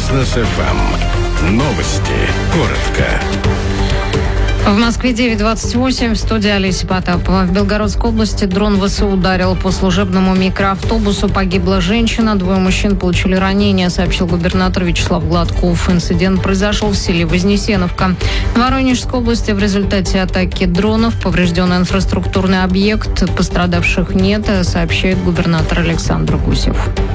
Бизнес FM. Новости. Коротко. В Москве 9:28, в студии Олеся Потапова. В Белгородской области дрон ВСУ ударил по служебному микроавтобусу. Погибла женщина, 2 мужчин получили ранения, сообщил губернатор Вячеслав Гладков. Инцидент произошел в селе Вознесеновка. В Воронежской области в результате атаки дронов поврежден инфраструктурный объект. Пострадавших нет, сообщает губернатор Александр Гусев.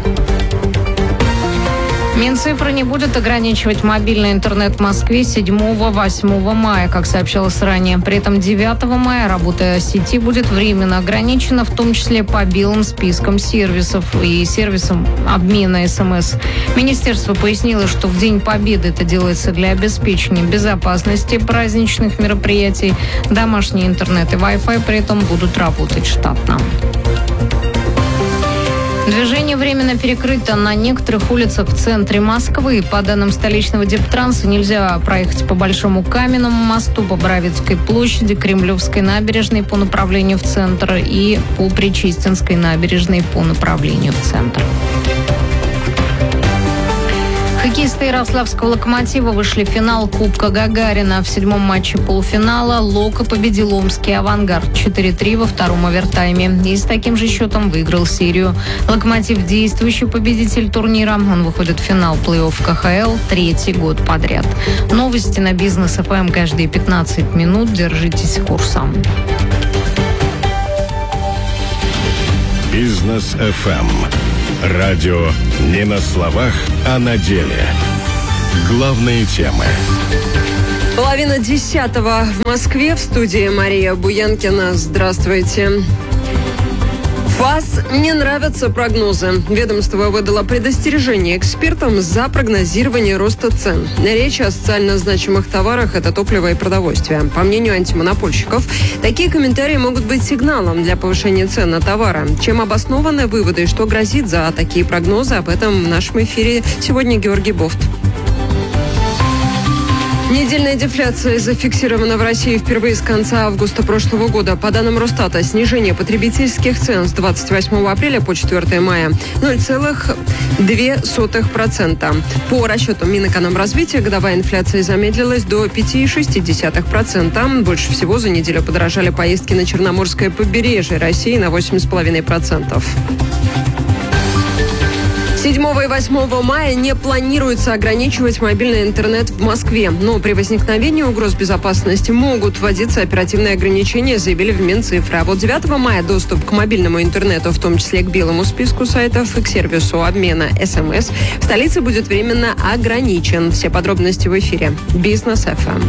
Минцифра не будет ограничивать мобильный интернет в Москве 7-8 мая, как сообщалось ранее. При этом 9 мая работа сети будет временно ограничена, в том числе по белым спискам сервисов и сервисам обмена СМС. Министерство пояснило, что в День Победы это делается для обеспечения безопасности праздничных мероприятий. Домашний интернет и Wi-Fi при этом будут работать штатно. Движение временно перекрыто на некоторых улицах в центре Москвы. По данным столичного Дептранса, нельзя проехать по Большому Каменному мосту, по Боровицкой площади, Кремлевской набережной по направлению в центр и по Причистинской набережной по направлению в центр. Хоккеисты Ярославского «Локомотива» вышли в финал Кубка Гагарина. В 7-м матче полуфинала «Локо» победил омский «Авангард» 4-3 во втором овертайме. И с таким же счетом выиграл серию. «Локомотив» – действующий победитель турнира. Он выходит в финал плей-офф КХЛ 3-й год подряд. Новости на Бизнес ФМ каждые 15 минут. Держитесь курса. Бизнес FM. Радио не на словах, а на деле. Главные темы. 9:30 в Москве. В студии Мария Буянкина. Здравствуйте. ФАС не нравятся прогнозы. Ведомство выдало предостережение экспертам за прогнозирование роста цен. Речь о социально значимых товарах – это топливо и продовольствие. По мнению антимонопольщиков, такие комментарии могут быть сигналом для повышения цен на товары. Чем обоснованы выводы и что грозит за такие прогнозы, об этом в нашем эфире сегодня Георгий Бофт. Недельная дефляция зафиксирована в России впервые с конца августа прошлого года. По данным Росстата, снижение потребительских цен с 28 апреля по 4 мая 0,2%. По расчетам Минэкономразвития годовая инфляция замедлилась до 5,6%. Больше всего за неделю подорожали поездки на Черноморское побережье России на 8,5%. 7 и 8 мая не планируется ограничивать мобильный интернет в Москве. Но при возникновении угроз безопасности могут вводиться оперативные ограничения, заявили в Минцифре. А вот 9 мая доступ к мобильному интернету, в том числе к белому списку сайтов и к сервису обмена СМС, в столице будет временно ограничен. Все подробности в эфире. Бизнес FM.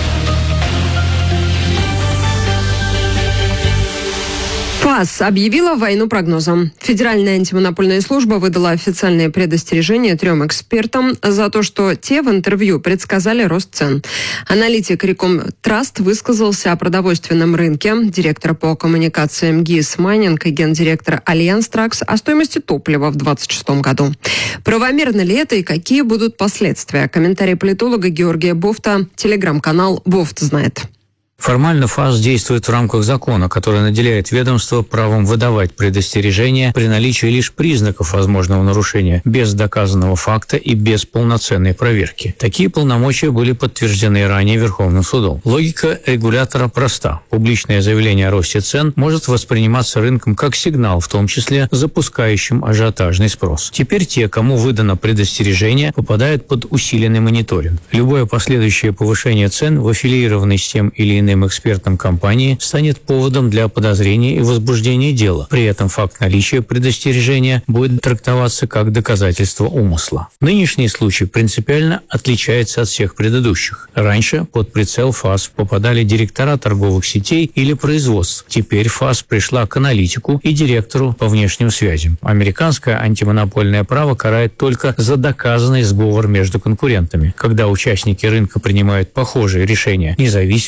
ФАС объявила войну прогнозам. Федеральная антимонопольная служба выдала официальное предостережение 3 экспертам за то, что те в интервью предсказали рост цен. Аналитик Рекомтраст высказался о продовольственном рынке, директор по коммуникациям ГИС Майнинг и гендиректор Альянс Тракс о стоимости топлива в 2026 году. Правомерно ли это и какие будут последствия? Комментарий политолога Георгия Бофта, телеграм-канал «Бофт знает». Формально ФАС действует в рамках закона, который наделяет ведомство правом выдавать предостережения при наличии лишь признаков возможного нарушения, без доказанного факта и без полноценной проверки. Такие полномочия были подтверждены ранее Верховным судом. Логика регулятора проста. Публичное заявление о росте цен может восприниматься рынком как сигнал, в том числе запускающим ажиотажный спрос. Теперь те, кому выдано предостережение, попадают под усиленный мониторинг. Любое последующее повышение цен в аффилированной с тем или иным экспертам компании станет поводом для подозрения и возбуждения дела. При этом факт наличия предостережения будет трактоваться как доказательство умысла. Нынешний случай принципиально отличается от всех предыдущих. Раньше под прицел ФАС попадали директора торговых сетей или производств. Теперь ФАС пришла к аналитику и директору по внешним связям. Американское антимонопольное право карает только за доказанный сговор между конкурентами, когда участники рынка принимают похожие решения, независимо друг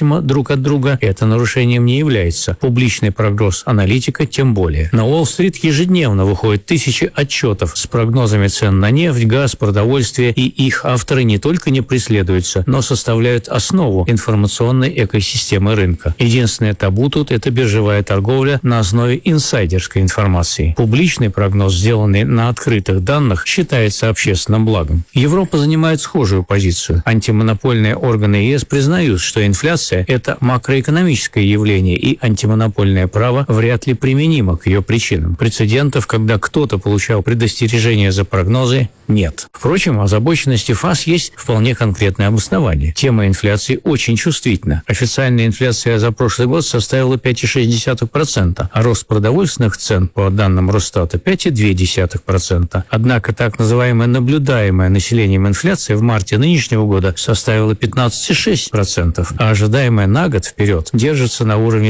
друг от друга, это нарушением не является. Публичный прогноз аналитика тем более. На Уолл-стрит ежедневно выходят тысячи отчетов с прогнозами цен на нефть, газ, продовольствие, и их авторы не только не преследуются, но составляют основу информационной экосистемы рынка. Единственное табу тут – это биржевая торговля на основе инсайдерской информации. Публичный прогноз, сделанный на открытых данных, считается общественным благом. Европа занимает схожую позицию. Антимонопольные органы ЕС признают, что инфляция – это макроэкономическое явление, и антимонопольное право вряд ли применимо к ее причинам. Прецедентов, когда кто-то получал предостережения за прогнозы, нет. Впрочем, озабоченности ФАС есть вполне конкретное обоснование. Тема инфляции очень чувствительна. Официальная инфляция за прошлый год составила 5,6%, а рост продовольственных цен, по данным Росстата, 5,2%. Однако так называемая наблюдаемая населением инфляция в марте нынешнего года составила 15,6%, а ожидаемая на год вперед держится на уровне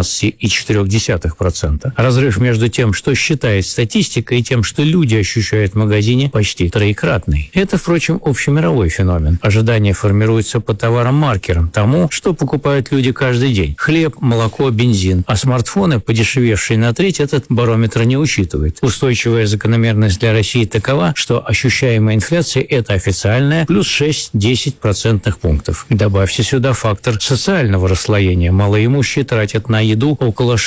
13,4%. Разрыв между тем, что считает статистика, и тем, что люди ощущают в магазине, почти троекратный. Это, впрочем, общемировой феномен. Ожидания формируются по товарам-маркерам, тому, что покупают люди каждый день. Хлеб, молоко, бензин. А смартфоны, подешевевшие на треть, этот барометр не учитывает. Устойчивая закономерность для России такова, что ощущаемая инфляция – это официальная плюс 6-10% пунктов. Добавьте сюда фактор социального расслоения. Малоимущие тратят на еду около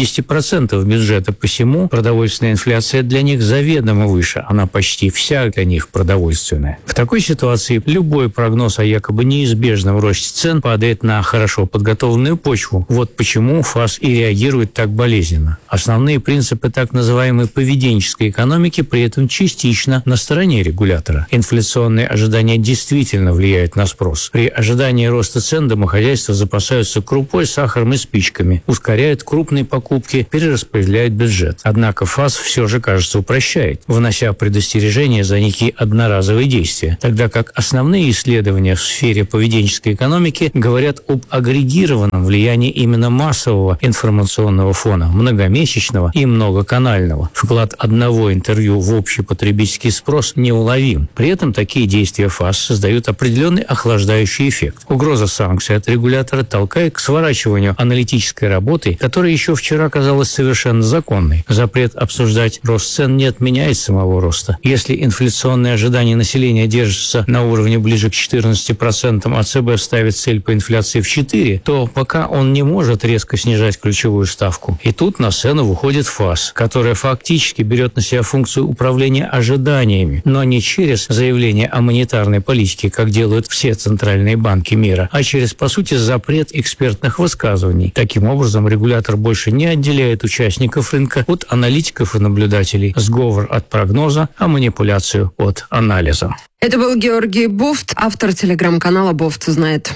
60% бюджета, посему продовольственная инфляция для них заведомо выше. Она почти вся для них продовольственная. В такой ситуации любой прогноз о якобы неизбежном росте цен падает на хорошо подготовленную почву. Вот почему ФАС и реагирует так болезненно. Основные принципы так называемой поведенческой экономики при этом частично на стороне регулятора. Инфляционные ожидания действительно влияют на спрос. При ожидании роста цен домохозяйства запасаются крупой, сахаром и спичками, ускоряют крупные покупки, перераспределяют бюджет. Однако ФАС все же, кажется, упрощает, внося предостережения за некие одноразовые действия, тогда как основные исследования в сфере поведенческой экономики говорят об агрегированном влиянии именно массового информационного фона, многомесячного и многоканального. Вклад одного интервью в общий потребительский спрос неуловим. При этом такие действия ФАС создают определенный охлаждающий эффект. Угроза санкций от регулятора толкает к сворачиванию аналитической работы, которая еще вчера казалась совершенно законной. Запрет обсуждать рост цен не отменяет самого роста. Если инфляционные ожидания населения держатся на уровне ближе к 14%, а ЦБ ставит цель по инфляции в 4%, то пока он не может резко снижать ключевую ставку. И тут на сцену выходит ФАС, которая фактически берет на себя функцию управления ожиданиями, но не через заявление о монетарной политике, как делают все центральные банки мира, а через, по сути, запрет экспертных высказываний. Таким образом, регулятор больше не отделяет участников рынка от аналитиков и наблюдателей. Сговор от прогноза, а манипуляцию от анализа. Это был Георгий Бофт, автор телеграм-канала «Бофт знает».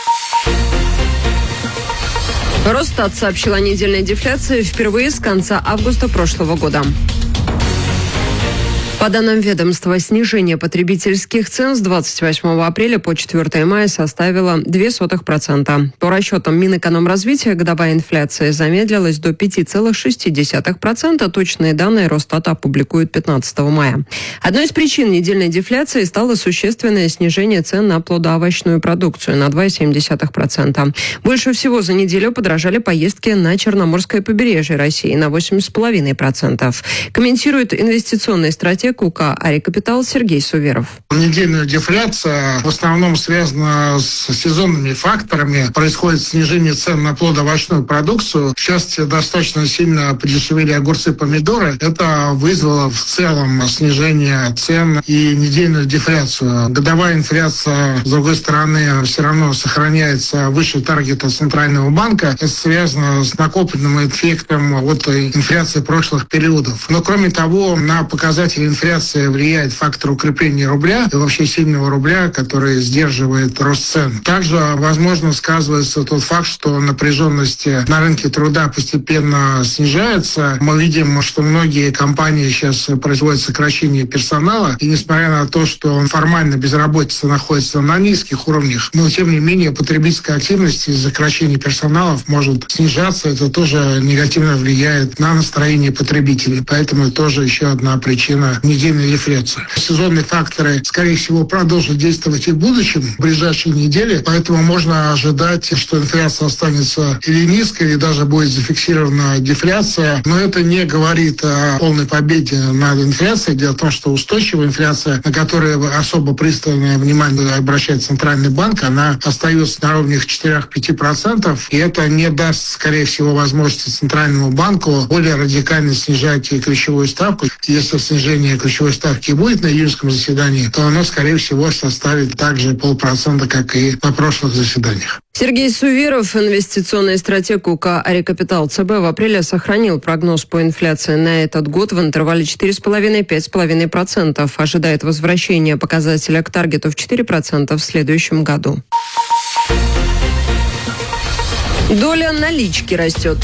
Росстат сообщил о недельной дефляции впервые с конца августа прошлого года. По данным ведомства, снижение потребительских цен с 28 апреля по 4 мая составило 0,02%. По расчетам Минэкономразвития, годовая инфляция замедлилась до 5,6%. Точные данные Росстата опубликуют 15 мая. Одной из причин недельной дефляции стало существенное снижение цен на плодоовощную продукцию на 2,7%. Больше всего за неделю подорожали поездки на Черноморское побережье России на 8,5%. Комментирует инвестиционный стратег УК «Ари Капитал» Сергей Суверов. Недельная дефляция в основном связана с сезонными факторами. Происходит снижение цен на плодоовощную продукцию. В частности, достаточно сильно подешевели огурцы и помидоры. Это вызвало в целом снижение цен и недельную дефляцию. Годовая инфляция, с другой стороны, все равно сохраняется выше таргета Центрального банка. Это связано с накопленным эффектом от инфляции прошлых периодов. Но кроме того, на показатели инфляции влияет фактор укрепления рубля и вообще сильного рубля, который сдерживает рост цен. Также, возможно, сказывается тот факт, что напряженность на рынке труда постепенно снижается. Мы видим, что многие компании сейчас производят сокращение персонала, и несмотря на то, что формально безработица находится на низких уровнях, но тем не менее потребительская активность из-за сокращения персоналов может снижаться. Это тоже негативно влияет на настроение потребителей. Поэтому это тоже еще одна причина недельная дефляция. Сезонные факторы, скорее всего, продолжат действовать и в будущем, в ближайшие недели, поэтому можно ожидать, что инфляция останется или низкой, или даже будет зафиксирована дефляция. Но это не говорит о полной победе над инфляцией. Дело в том, что устойчивая инфляция, на которую особо пристальное внимание обращает Центральный банк, она остается на уровне 4-5%, и это не даст, скорее всего, возможности Центральному банку более радикально снижать ключевую ставку. Если снижение ключевой ставки будет на июньском заседании, то оно, скорее всего, составит также 0,5%, как и на прошлых заседаниях. Сергей Суверов, инвестиционный стратег УК «Арикапитал» ЦБ, в апреле сохранил прогноз по инфляции на этот год в интервале 4,5-5,5%. Ожидает возвращения показателя к таргету в 4% в следующем году. Доля налички растет.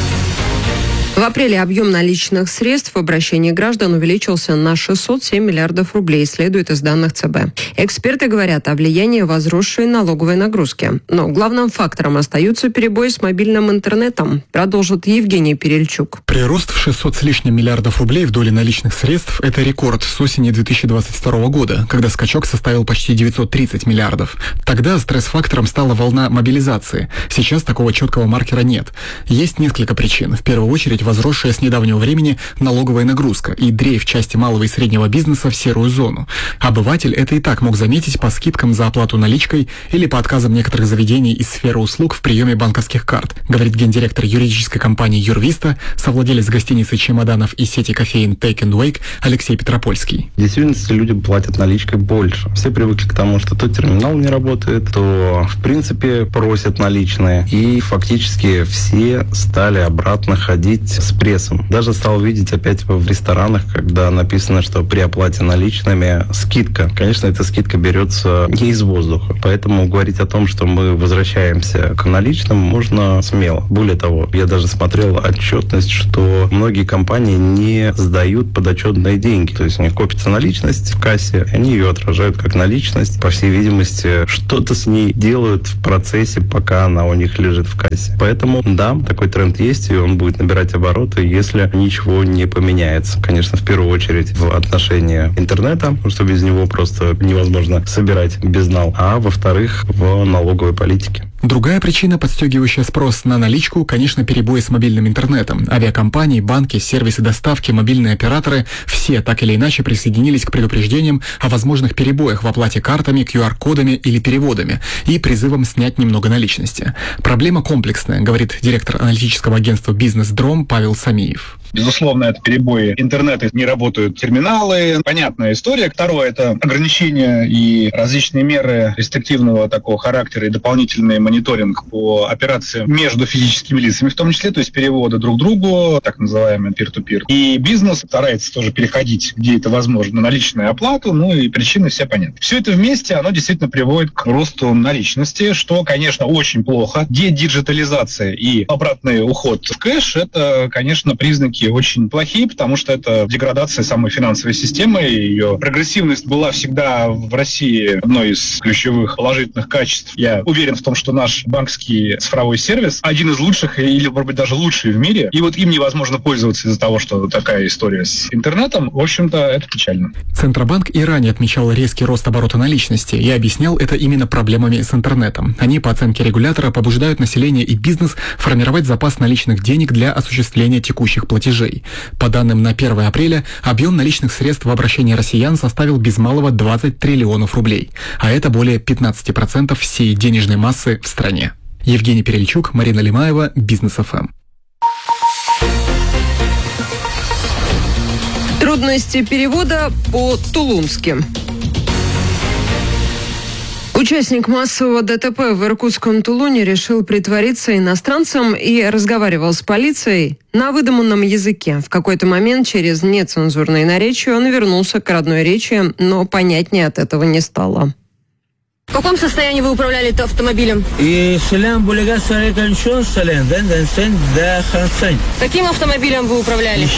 В апреле объем наличных средств в обращении граждан увеличился на 607 миллиардов рублей, следует из данных ЦБ. Эксперты говорят о влиянии возросшей налоговой нагрузки. Но главным фактором остаются перебои с мобильным интернетом, продолжит Евгений Перельчук. Прирост в 600 с лишним миллиардов рублей в доле наличных средств – это рекорд с осени 2022 года, когда скачок составил почти 930 миллиардов. Тогда стресс-фактором стала волна мобилизации. Сейчас такого четкого маркера нет. Есть несколько причин. В первую очередь, возросшая с недавнего времени налоговая нагрузка и дрейф части малого и среднего бизнеса в серую зону. Обыватель это и так мог заметить по скидкам за оплату наличкой или по отказам некоторых заведений из сферы услуг в приеме банковских карт, говорит гендиректор юридической компании «Юрвиста», совладелец гостиницы «Чемоданов» и сети кофеин «Take and Wake» Алексей Петропольский. В действительности люди платят наличкой больше. Все привыкли к тому, что то терминал не работает, то в принципе просят наличные. И фактически все стали обратно ходить с прессом. Даже стал видеть опять в ресторанах, когда написано, что при оплате наличными скидка. Конечно, эта скидка берется не из воздуха. Поэтому говорить о том, что мы возвращаемся к наличным, можно смело. Более того, я даже смотрел отчетность, что многие компании не сдают подотчетные деньги. То есть у них копится наличность в кассе, они ее отражают как наличность. По всей видимости, что-то с ней делают в процессе, пока она у них лежит в кассе. Поэтому, да, такой тренд есть, и он будет набирать обороты, если ничего не поменяется. Конечно, в первую очередь в отношении интернета, потому что без него просто невозможно собирать безнал, а во-вторых, в налоговой политике. Другая причина, подстегивающая спрос на наличку, конечно, перебои с мобильным интернетом. Авиакомпании, банки, сервисы доставки, мобильные операторы – все так или иначе присоединились к предупреждениям о возможных перебоях в оплате картами, QR-кодами или переводами и призывам снять немного наличности. Проблема комплексная, говорит директор аналитического агентства «Бизнес-Дром» Павел Самиев. Безусловно, это перебои интернета, не работают терминалы. Понятная история. Второе – это ограничения и различные меры рестриктивного такого характера и дополнительный мониторинг по операциям между физическими лицами, в том числе, то есть переводы друг другу, так называемый peer-to-peer. И бизнес старается тоже переходить, где это возможно, на наличную оплату, ну и причины все понятны. Все это вместе, оно действительно приводит к росту наличности, что, конечно, очень плохо. Дедиджитализация и обратный уход в кэш – это, конечно, признаки очень плохие, потому что это деградация самой финансовой системы. Ее прогрессивность была всегда в России одной из ключевых положительных качеств. Я уверен в том, что наш банковский цифровой сервис один из лучших или, может быть, даже лучший в мире. И вот им невозможно пользоваться из-за того, что такая история с интернетом. В общем-то, это печально. Центробанк и ранее отмечал резкий рост оборота наличности и объяснял это именно проблемами с интернетом. Они, по оценке регулятора, побуждают население и бизнес формировать запас наличных денег для осуществления текущих платежей. По данным на 1 апреля, объем наличных средств в обращении россиян составил без малого 20 триллионов рублей, а это более 15% всей денежной массы в стране. Евгений Перельчук, Марина Лимаева, Бизнес-ФМ. Трудности перевода по-тулунски. Участник массового ДТП в иркутском Тулуне решил притвориться иностранцем и разговаривал с полицией на выдуманном языке. В какой-то момент через нецензурное наречие он вернулся к родной речи, но понятнее от этого не стало. В каком состоянии вы управляли автомобилем? Каким автомобилем вы управляли?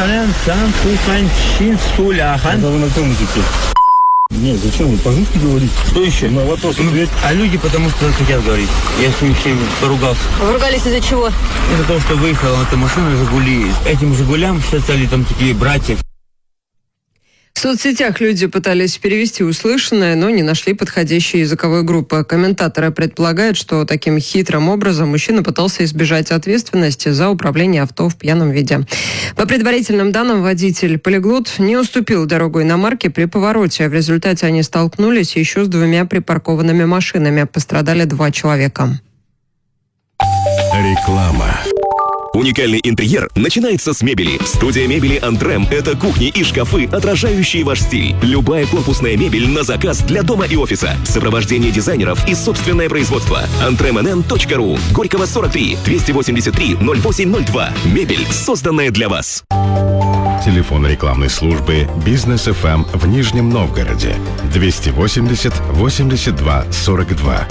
Нет, зачем вы по-русски говорите? Что еще? На вопрос ответь. А люди потому что хотят говорить. Я с ними всеми поругался. Вы ругались из-за чего? Из-за того, что выехала на этой машине «Жигули». Этим «Жигулям» стали там такие братья. В соцсетях люди пытались перевести услышанное, но не нашли подходящей языковой группы. Комментаторы предполагают, что таким хитрым образом мужчина пытался избежать ответственности за управление авто в пьяном виде. По предварительным данным, водитель-полиглот не уступил дорогу иномарке при повороте. В результате они столкнулись еще с 2 припаркованными машинами. Пострадали 2 человека. Реклама. Уникальный интерьер начинается с мебели. Студия мебели «Антрем» — это кухни и шкафы, отражающие ваш стиль. Любая корпусная мебель на заказ для дома и офиса. Сопровождение дизайнеров и собственное производство. antremnn.ru. Горького 43 283 0802. Мебель, созданная для вас. Телефон рекламной службы «Бизнес ФМ» в Нижнем Новгороде. 280 82 42.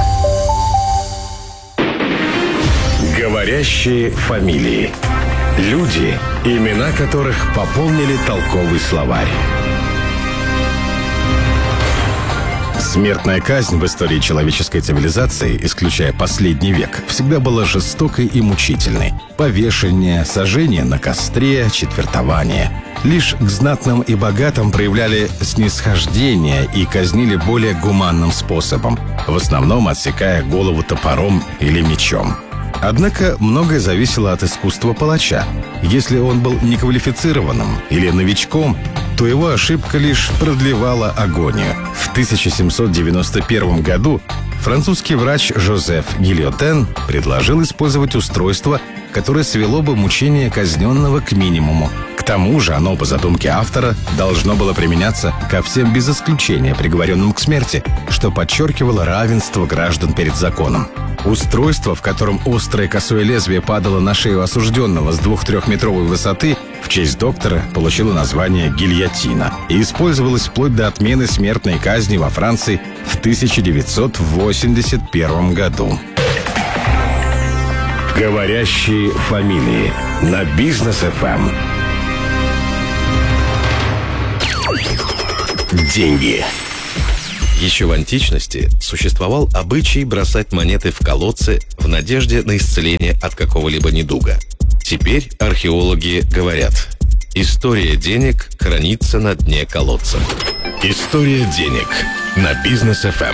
Говорящие фамилии. Люди, имена которых пополнили толковый словарь. Смертная казнь в истории человеческой цивилизации, исключая последний век, всегда была жестокой и мучительной. Повешение, сожжение на костре, четвертование. Лишь к знатным и богатым проявляли снисхождение и казнили более гуманным способом, в основном отсекая голову топором или мечом. Однако многое зависело от искусства палача. Если он был неквалифицированным или новичком, то его ошибка лишь продлевала агонию. В 1791 году французский врач Жозеф Гильотен предложил использовать устройство, которое свело бы мучение казненного к минимуму. К тому же оно, по задумке автора, должно было применяться ко всем без исключения приговоренным к смерти, что подчеркивало равенство граждан перед законом. Устройство, в котором острое косое лезвие падало на шею осужденного с 2-3-метровой высоты, в честь доктора получило название гильотина и использовалось вплоть до отмены смертной казни во Франции в 1981 году. Говорящие фамилии на Бизнес ФМ. Деньги. Еще в античности существовал обычай бросать монеты в колодцы в надежде на исцеление от какого-либо недуга. Теперь археологи говорят: история денег хранится на дне колодца. История денег на Бизнес ФМ.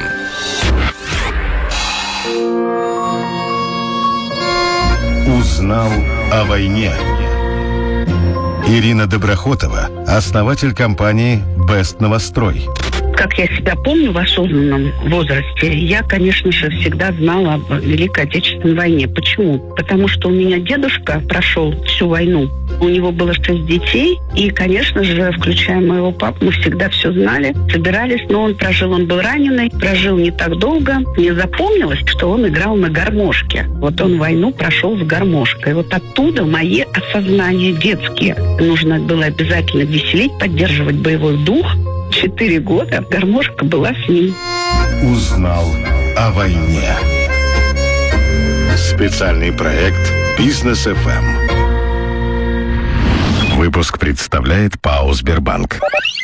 Узнал о войне. Ирина Доброхотова, основатель компании «Бест Новострой». Как я себя помню в осознанном возрасте, я, конечно же, всегда знала об Великой Отечественной войне. Почему? Потому что у меня дедушка прошел всю войну. У него было 6 детей, и, конечно же, включая моего папу, мы всегда все знали, собирались, но он был раненый, прожил не так долго. Мне запомнилось, что он играл на гармошке. Вот он войну прошел с гармошкой. Вот оттуда мои осознания детские. Нужно было обязательно веселить, поддерживать боевой дух. 4 года гармошка была с ним. Узнал о войне. Специальный проект «Бизнес ФМ». Выпуск представляет ПАО «Сбербанк».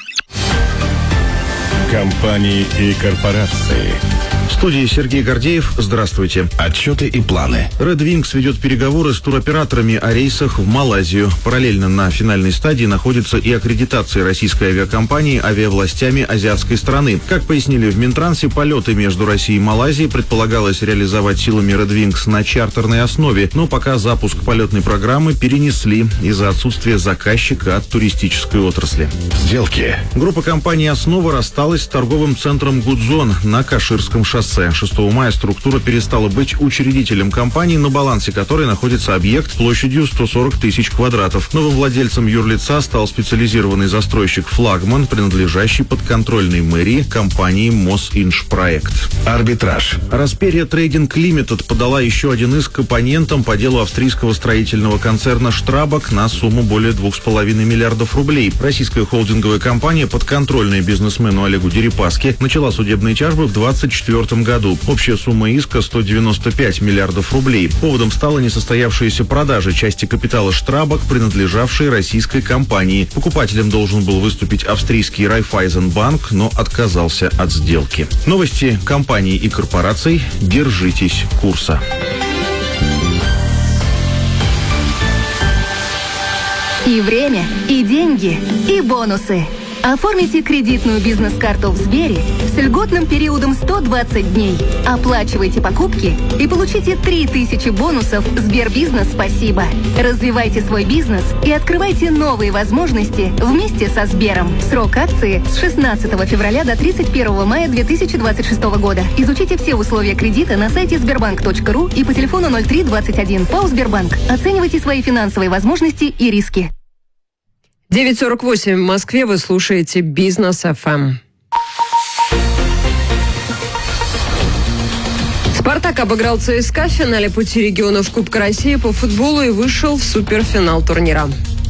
Компании и корпорации. В студии Сергей Гордеев. Здравствуйте. Отчеты и планы. Red Wings ведет переговоры с туроператорами о рейсах в Малайзию. Параллельно на финальной стадии находится и аккредитация российской авиакомпании авиавластями азиатской страны. Как пояснили в Минтрансе, полеты между Россией и Малайзией предполагалось реализовать силами Red Wings на чартерной основе, но пока запуск полетной программы перенесли из-за отсутствия заказчика от туристической отрасли. Сделки. Группа компаний «Основа» рассталась с торговым центром «Гудзон» на Каширском шоссе. 6 мая структура перестала быть учредителем компании, на балансе которой находится объект площадью 140 тысяч квадратов. Новым владельцем юрлица стал специализированный застройщик «Флагман», принадлежащий подконтрольной мэрии компании «Мосинжпроект». Арбитраж. Расперья Трейдинг Лимитед подала еще один иск к оппонентам по делу австрийского строительного концерна «Штрабак» на сумму более 2,5 миллиардов рублей. Российская холдинговая компания, подконтрольная бизнесмену Олегу Дерипаске, начала судебные тяжбы в 2024 году. Общая сумма иска 195 миллиардов рублей. Поводом стала несостоявшаяся продажа части капитала «Штрабак», принадлежавшей российской компании. Покупателем должен был выступить австрийский Райфайзенбанк, но отказался от сделки. Новости компаний и корпораций. Держитесь курса. И время, и деньги, и бонусы. Оформите кредитную бизнес-карту в Сбере с льготным периодом 120 дней. Оплачивайте покупки и получите 3000 бонусов Сбербизнес «Спасибо». Развивайте свой бизнес и открывайте новые возможности вместе со Сбером. Срок акции с 16 февраля до 31 мая 2026 года. Изучите все условия кредита на сайте sberbank.ru и по телефону 0321. ПАО «Сбербанк». Оценивайте свои финансовые возможности и риски. 9:48 в Москве. Вы слушаете Бизнес ФМ. «Спартак» обыграл ЦСКА в финале пути регионов Кубка России по футболу и вышел в суперфинал турнира.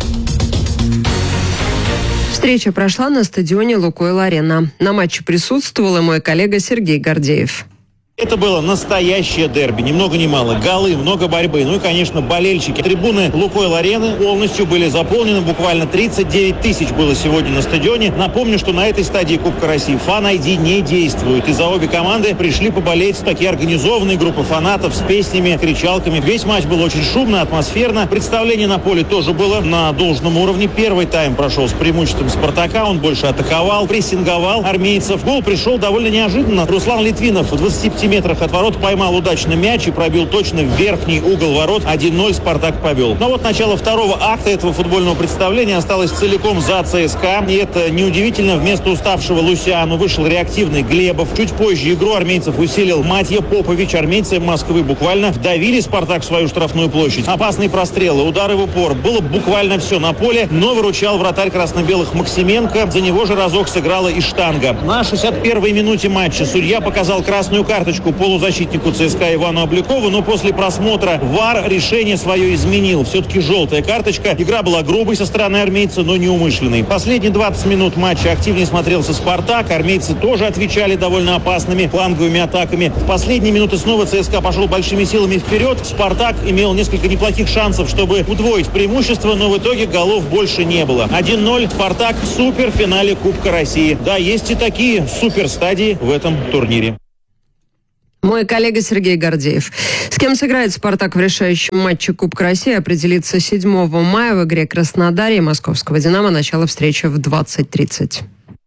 Встреча прошла на стадионе «Лукойл-Арена». На матче присутствовал и мой коллега Сергей Гордеев. Это было настоящее дерби, ни много ни мало. Голы, много борьбы. Ну и, конечно, болельщики. Трибуны Лукойл-Арены полностью были заполнены. Буквально 39 тысяч было сегодня на стадионе. Напомню, что на этой стадии Кубка России Fan-ID не действует. И за обе команды пришли поболеть такие организованные группы фанатов с песнями, кричалками. Весь матч был очень шумно, атмосферно. Представление на поле тоже было на должном уровне. Первый тайм прошел с преимуществом «Спартака». Он больше атаковал, прессинговал армейцев. Гол пришел довольно неожиданно. Руслан Литвинов в 25 метрах от ворот поймал удачно мяч и пробил точно в верхний угол ворот. 1-0 «Спартак» повел. Но вот начало второго акта этого футбольного представления осталось целиком за ЦСКА. И это неудивительно. Вместо уставшего Лусиану вышел реактивный Глебов. Чуть позже игру армейцев усилил Матья Попович. Армейцы Москвы буквально вдавили «Спартак» в свою штрафную площадь. Опасные прострелы, удары в упор. Было буквально все на поле, но выручал вратарь красно-белых Максименко. За него же разок сыграла и штанга. На 61-й минуте матча судья показал красную карточку полузащитнику ЦСКА Ивану Облякову, но после просмотра ВАР решение свое изменил. Все-таки желтая карточка. Игра была грубой со стороны армейца, но неумышленной. Последние 20 минут матча активнее смотрелся «Спартак». Армейцы тоже отвечали довольно опасными фланговыми атаками. В последние минуты снова ЦСКА пошел большими силами вперед. «Спартак» имел несколько неплохих шансов, чтобы удвоить преимущество, но в итоге голов больше не было. 1-0. «Спартак» в суперфинале Кубка России. Да, есть и такие суперстадии в этом турнире. Мой коллега Сергей Гордеев. С кем сыграет «Спартак» в решающем матче Кубка России, определится 7 мая в игре Краснодаря и московского «Динамо». Начало встречи в 20:30.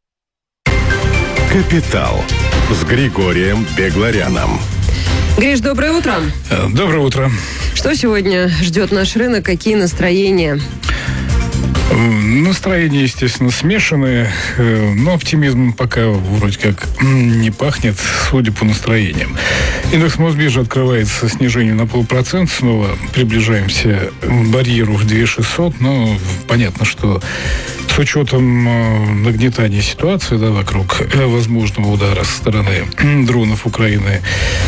«Капитал» с Григорием Бегларяном. Гриш, доброе утро. Доброе утро. Что сегодня ждет наш рынок? Какие настроения? Настроения, естественно, смешанные, но оптимизм пока вроде как не пахнет, судя по настроениям. Индекс Мосбиржи открывается снижением на 0,5%, снова приближаемся к барьеру в 2600, но понятно, что с учетом нагнетания ситуации вокруг возможного удара со стороны дронов Украины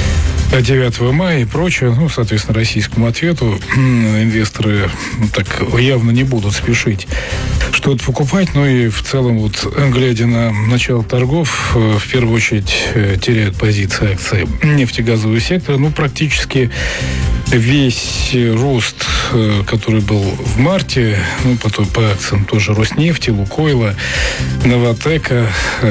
9 мая и прочее, соответственно, российскому ответу, инвесторы так явно не будут спешить что-то покупать, но и в целом, глядя на начало торгов, в первую очередь теряют позиции акций нефтегазового сектора. Практически весь рост, который был в марте, потом по акциям тоже Роснефти, Лукойла, Новатэка,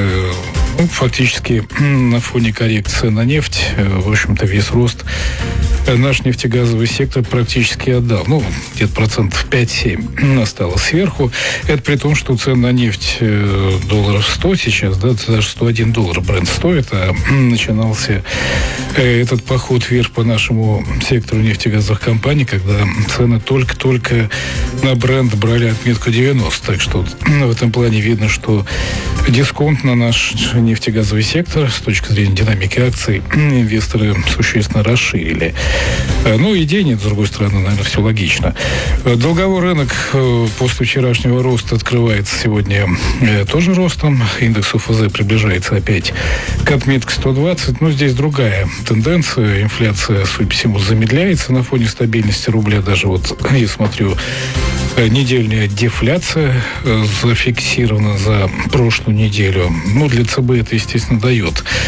фактически на фоне коррекции на нефть, в общем-то, весь рост наш нефтегазовый сектор практически отдал. Где-то процентов 5-7 осталось сверху. Это при том, что цена на нефть долларов 100 сейчас, даже 101 доллар Брент стоит, а начинался этот поход вверх по нашему сектору нефтегазовых компаний, когда цены только-только на Брент брали отметку 90. Так что в этом плане видно, что дисконт на наш нефтегазовый сектор с точки зрения динамики акций инвесторы существенно расширили. И денег, с другой стороны, наверное, все логично. Долговой рынок после вчерашнего роста открывается сегодня тоже ростом. Индекс УФЗ приближается опять к отметке 120. Здесь другая тенденция. Инфляция, судя по всему, замедляется на фоне стабильности рубля. Даже я смотрю, недельная дефляция зафиксирована за прошлую неделю. Для ЦБ это, естественно, дает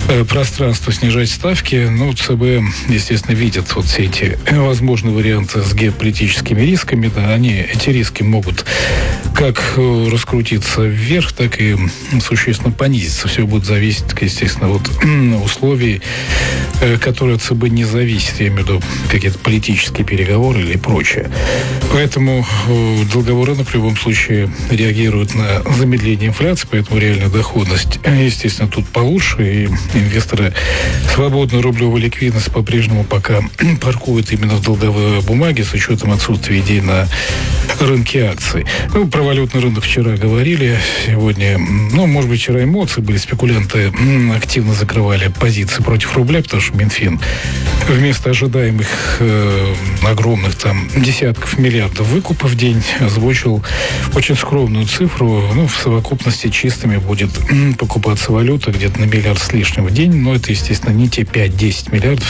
пространство снижать ставки. Ну, ЦБ, естественно, видит вот все эти возможные варианты с геополитическими рисками. Да, эти риски могут как раскрутиться вверх, так и существенно понизиться. Все будет зависеть, естественно, от условий, которые от ЦБ не зависят. Я имею в виду какие-то политические переговоры или прочее. Поэтому долговой рынок в любом случае реагирует на замедление инфляции, поэтому реальная доходность, естественно, тут получше, и инвесторы свободную рублевую ликвидность по-прежнему пока паркуют именно в долговые бумаги с учетом отсутствия идей на рынке акций. Ну, про валютный рынок вчера говорили, сегодня, может быть, вчера эмоции были, спекулянты активно закрывали позиции против рубля, потому что Минфин вместо ожидаемых огромных там десятков миллиардов выкупов в день озвучил очень скромную цифру. В совокупности чистыми будет покупаться валюта где-то на миллиард с лишним в день, но это, естественно, не те 5-10 миллиардов,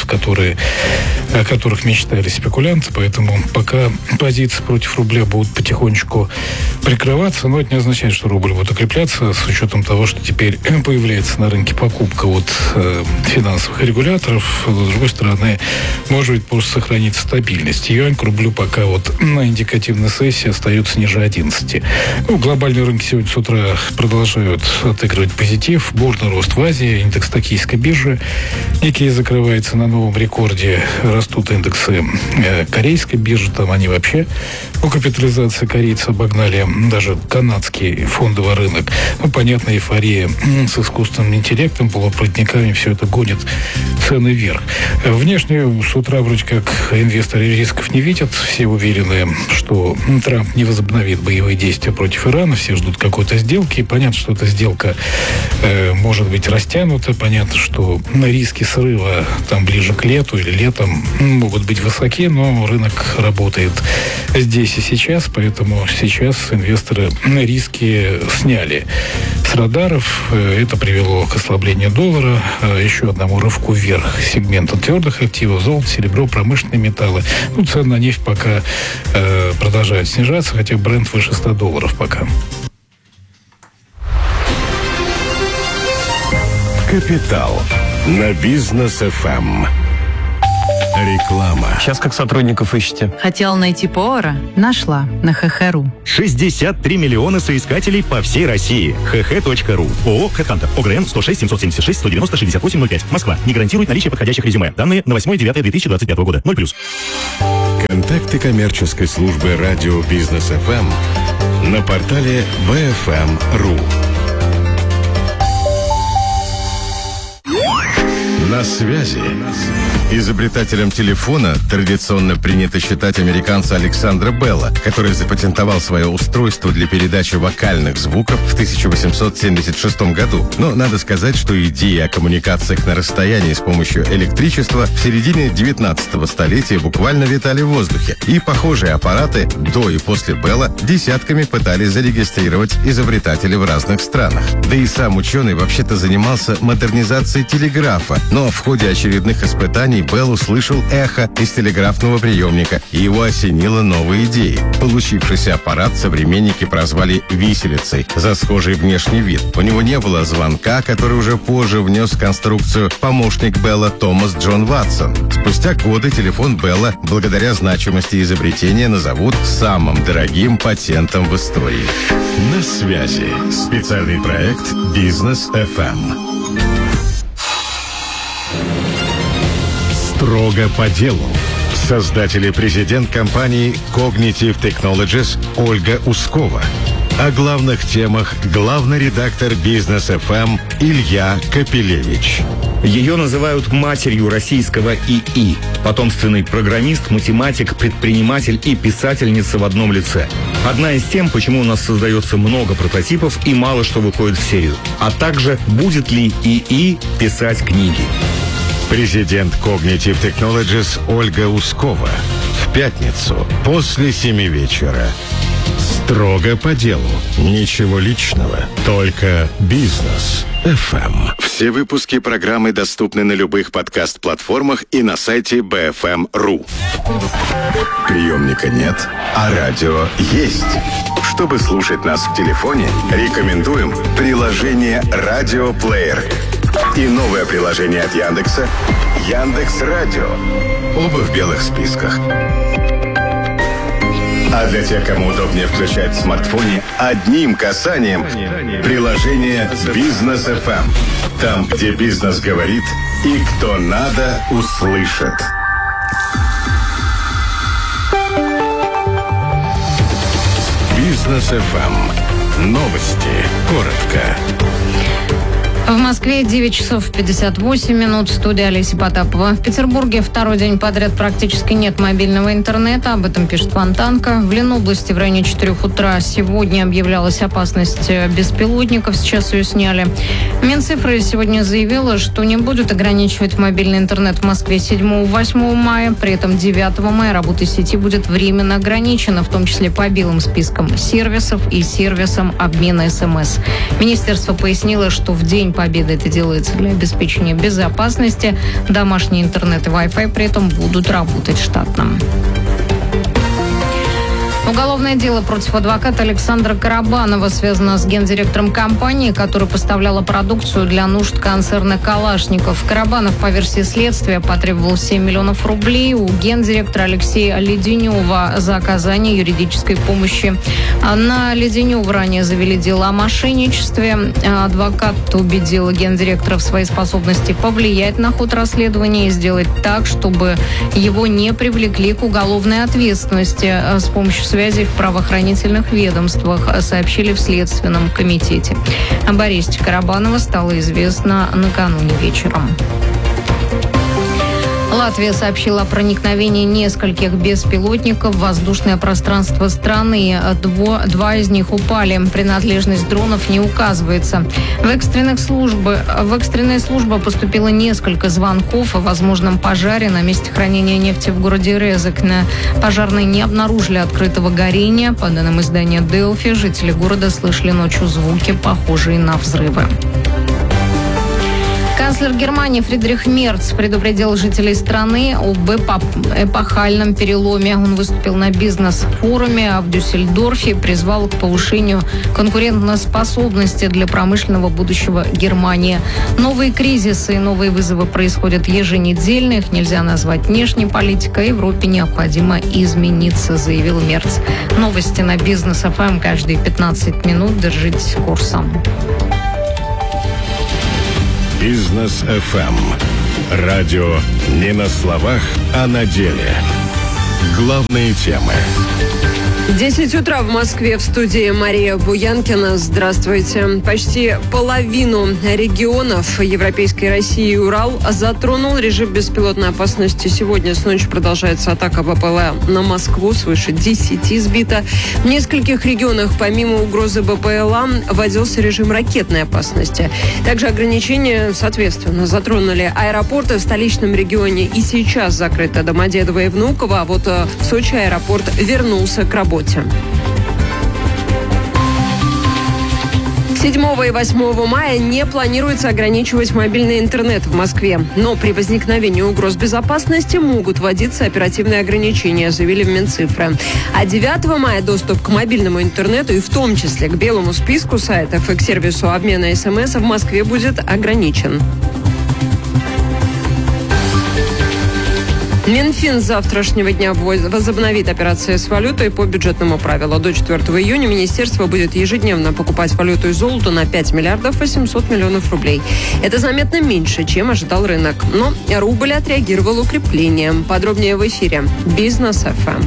о которых мечтали спекулянты, поэтому пока позиции против рубля будут потихонечку прикрываться, но это не означает, что рубль будет укрепляться, с учетом того, что теперь появляется на рынке покупка от финансовых регуляторов. С другой стороны, может быть, просто сохранится стабильность. Юань к рублю пока вот на индикативной сессии остается ниже 11. Глобальные рынки сегодня с утра продолжают отыгрывать позитив. Бурный рост в Азии, индекс токийской биржи. Никей закрывается на новом рекорде. Растут индексы корейской биржи. Там они вообще по капитализации корейцев обогнали даже канадский фондовый рынок. Понятно, эйфория с искусственным интеллектом, полупроводниками, все это гонит цены вверх. Внешне с утра вроде как инвесторы рисков не видят. Все уверены, что Трамп не возобновит боевые действия против Ирана. Все ждут какой-то сделки. Понятно, что эта сделка может быть растянута. Понятно, что риски срыва там ближе к лету или летом могут быть высоки, но рынок работает здесь и сейчас, поэтому сейчас инвесторы риски сняли с радаров. Это привело к ослаблению доллара, еще одному рывку вверх сегмента твердых активов, золото, серебро, промышленные металлы. Цены на нефть пока продолжают снижаться, хотя бренд выше $100 пока. Капитал на Бизнес ФМ. Реклама. Сейчас как сотрудников ищете? Хотела найти повара? Нашла на ХХ.ру. 63 миллиона соискателей по всей России. hh.ru. ООО «Хэдхантер». ОГРН 106 776 190 68 05. Москва. Не гарантирует наличие подходящих резюме. Данные на 8/9/2025 года. 0+. Контакты коммерческой службы радио Бизнес ФМ на портале bfm.ru. На связи. Изобретателем телефона традиционно принято считать американца Александра Белла, который запатентовал свое устройство для передачи вокальных звуков в 1876 году. Но надо сказать, что идеи о коммуникациях на расстоянии с помощью электричества в середине 19 столетия буквально витали в воздухе. И похожие аппараты до и после Белла десятками пытались зарегистрировать изобретатели в разных странах. Да и сам ученый вообще-то занимался модернизацией телеграфа, но в ходе очередных испытаний Белл услышал эхо из телеграфного приемника, и его осенило новой идеей. Получившийся аппарат современники прозвали «виселицей» за схожий внешний вид. У него не было звонка, который уже позже внес в конструкцию помощник Белла Томас Джон Ватсон. Спустя годы телефон Белла, благодаря значимости изобретения, назовут самым дорогим патентом в истории. На связи. Специальный проект «Бизнес ФМ». Строго по делу. Создатель и президент компании Cognitive Technologies Ольга Ускова. О главных темах главный редактор Бизнес ФМ Илья Капелевич. Ее называют матерью российского ИИ. Потомственный программист, математик, предприниматель и писательница в одном лице. Одна из тем, почему у нас создается много прототипов и мало что выходит в серию. А также, будет ли ИИ писать книги. Президент Cognitive Technologies Ольга Ускова. В пятницу после 7 вечера. Строго по делу. Ничего личного. Только Бизнес ФМ. Все выпуски программы доступны на любых подкаст-платформах и на сайте bfm.ru. Приемника нет, а радио есть. Чтобы слушать нас в телефоне, рекомендуем приложение «Радиоплеер». и новое приложение от Яндекса Яндекс.Радио. Оба в белых списках. А для тех, кому удобнее включать в смартфоне одним касанием приложение Бизнес FM. Там, где бизнес говорит и кто надо, услышит. Бизнес FM. Новости. Коротко. В Москве 9 часов 58 минут. Студия Олеся Потапова. В Петербурге второй день подряд практически нет мобильного интернета. Об этом пишет Фонтанка. В Ленобласти в районе 4 утра сегодня объявлялась опасность беспилотников. Сейчас ее сняли. Минцифры сегодня заявила, что не будет ограничивать мобильный интернет в Москве 7-8 мая. При этом 9 мая работа сети будет временно ограничена, в том числе по белым спискам сервисов и сервисам обмена СМС. Министерство пояснило, что в День Победы это делается для обеспечения безопасности. Домашний интернет и Wi-Fi при этом будут работать штатно. Уголовное дело против адвоката Александра Карабанова связано с гендиректором компании, которая поставляла продукцию для нужд концерна «Калашников». Карабанов, по версии следствия, потребовал 7 миллионов рублей у гендиректора Алексея Леденева за оказание юридической помощи. На Леденева ранее завели дело о мошенничестве. Адвокат убедил гендиректора в своей способности повлиять на ход расследования и сделать так, чтобы его не привлекли к уголовной ответственности. С помощью связи в правоохранительных ведомствах, сообщили в Следственном комитете. Об аресте Карабанова стало известно накануне вечером. Латвия сообщила о проникновении нескольких беспилотников в воздушное пространство страны. Два из них упали. Принадлежность дронов не указывается. В экстренные службы поступило несколько звонков о возможном пожаре на месте хранения нефти в городе Резекне. Пожарные не обнаружили открытого горения. По данным издания Delphi, жители города слышали ночью звуки, похожие на взрывы. Канцлер Германии Фридрих Мерц предупредил жителей страны об эпохальном переломе. Он выступил на бизнес-форуме в Дюссельдорфе и призвал к повышению конкурентоспособности для промышленного будущего Германии. Новые кризисы и новые вызовы происходят еженедельно. Их нельзя назвать внешней политикой. Европе необходимо измениться, заявил Мерц. Новости на Бизнес ФМ каждые 15 минут. Держитесь курса. Бизнес FM. Радио не на словах, а на деле. Главные темы. 10 утра в Москве, в студии Мария Буянкина. Здравствуйте. Почти половину регионов Европейской России и Урал затронул режим беспилотной опасности. Сегодня с ночи продолжается атака БПЛА на Москву. Свыше 10 сбито. В нескольких регионах помимо угрозы БПЛА вводился режим ракетной опасности. Также ограничения, соответственно, затронули аэропорты в столичном регионе. И сейчас закрыто Домодедово и Внуково. А вот в Сочи аэропорт вернулся к работе. 7 и 8 мая не планируется ограничивать мобильный интернет в Москве. Но при возникновении угроз безопасности могут вводиться оперативные ограничения, заявили в Минцифры. А 9 мая доступ к мобильному интернету и в том числе к белому списку сайтов и к сервису обмена СМС в Москве будет ограничен. Минфин с завтрашнего дня возобновит операции с валютой по бюджетному правилу. До 4 июня министерство будет ежедневно покупать валюту и золото на 5 миллиардов 800 миллионов рублей. Это заметно меньше, чем ожидал рынок. Но рубль отреагировал укреплением. Подробнее в эфире Бизнес ФМ.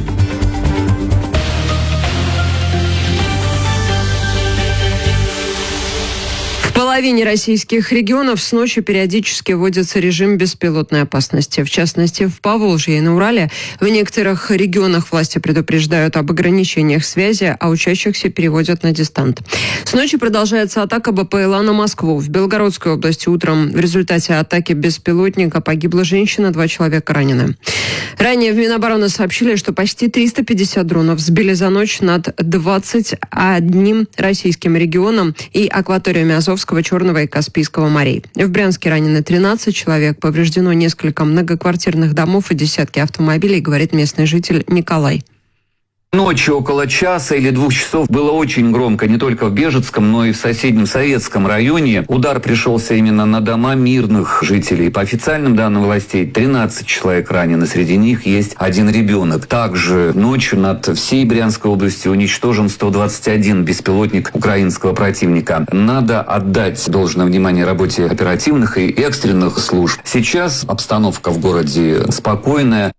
В половине российских регионов с ночи периодически вводится режим беспилотной опасности. В частности, в Поволжье и на Урале в некоторых регионах власти предупреждают об ограничениях связи, а учащихся переводят на дистант. С ночи продолжается атака БПЛА на Москву. В Белгородской области утром в результате атаки беспилотника погибла женщина, 2 человека ранены. Ранее в Минобороны сообщили, что почти 350 дронов сбили за ночь над 21 российским регионом и акваториями Азовского, Черного и Каспийского морей. В Брянске ранены 13 человек, повреждено несколько 9 многоквартирных домов и десятки автомобилей, говорит местный житель Николай. Ночью около часа или 2 часов было очень громко не только в Бежецком, но и в соседнем Советском районе. Удар пришелся именно на дома мирных жителей. По официальным данным властей, 13 человек ранены. Среди них есть 1 ребенок. Также ночью над всей Брянской областью уничтожен 121 беспилотник украинского противника. Надо отдать должное внимание работе оперативных и экстренных служб. Сейчас обстановка в городе спокойная.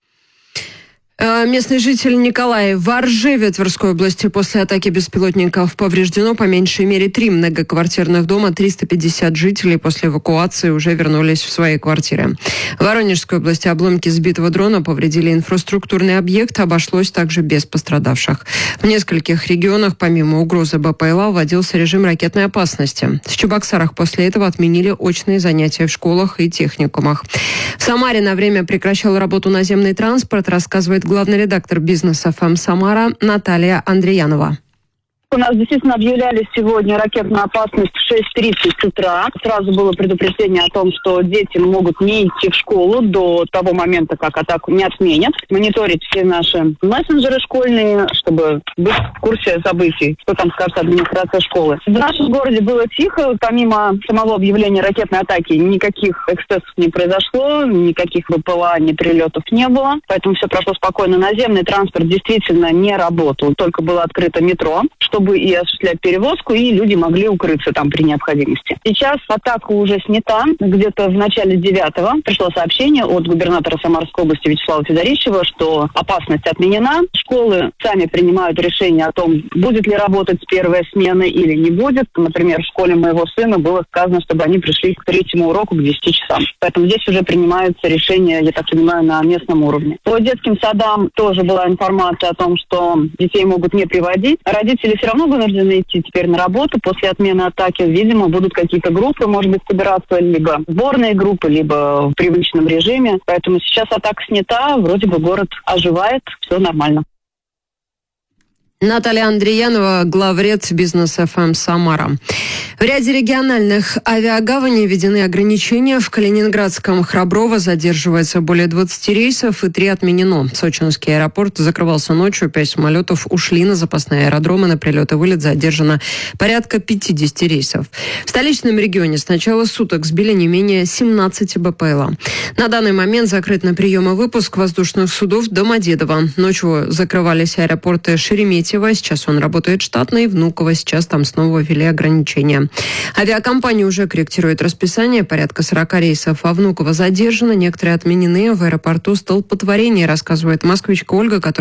Местный житель Николай: в Оржеве Тверской области после атаки беспилотников повреждено по меньшей мере 3 многоквартирных дома. 350 жителей после эвакуации уже вернулись в свои квартиры. В Воронежской области обломки сбитого дрона повредили инфраструктурный объект. Обошлось также без пострадавших. В нескольких регионах помимо угрозы БПЛА вводился режим ракетной опасности. В Чебоксарах после этого отменили очные занятия в школах и техникумах. В Самаре на время прекращал работу наземный транспорт, рассказывает главный редактор «Бизнес ФМ Самара» Наталья Андреянова. У нас действительно объявляли сегодня ракетную опасность в 6:30 утра. Сразу было предупреждение о том, что дети могут не идти в школу до того момента, как атаку не отменят. Мониторить все наши мессенджеры школьные, чтобы быть в курсе событий, что там скажет администрация школы. В нашем городе было тихо. Помимо самого объявления ракетной атаки никаких эксцессов не произошло, никаких БПЛА, ни прилетов не было. Поэтому все прошло спокойно. Наземный транспорт действительно не работал. Только было открыто метро, чтобы и осуществлять перевозку, и люди могли укрыться там при необходимости. Сейчас атака уже снята. Где-то в начале 9-го пришло сообщение от губернатора Самарской области Вячеслава Федорищева, что опасность отменена. Школы сами принимают решение о том, будет ли работать первая смена или не будет. Например, в школе моего сына было сказано, чтобы они пришли к 3-му уроку к 10 часам. Поэтому здесь уже принимаются решения, я так понимаю, на местном уровне. По детским садам тоже была информация о том, что детей могут не приводить. Родители все равно вынуждены идти теперь на работу. После отмены атаки, видимо, будут какие-то группы, может быть, собираться либо сборные группы, либо в привычном режиме. Поэтому сейчас атака снята, вроде бы город оживает, все нормально. Наталья Андреянова, главред «Бизнес ФМ Самара». В ряде региональных авиагаваней введены ограничения. В Калининградском Храброво задерживается более 20 рейсов и 3 отменено. Сочинский аэропорт закрывался ночью. 5 самолетов ушли на запасные аэродромы. На прилет и вылет задержано порядка 50 рейсов. В столичном регионе с начала суток сбили не менее 17 БПЛА. На данный момент закрыт на прием и выпуск воздушных судов Домодедово. Ночью закрывались аэропорты Шереметьево. Сейчас он работает штатно, и Внуково. Сейчас там снова ввели ограничения. Авиакомпания уже корректирует расписание. Порядка 40 рейсов, а Внуково задержано. Некоторые отменены. В аэропорту столпотворение, рассказывает москвичка Ольга, которая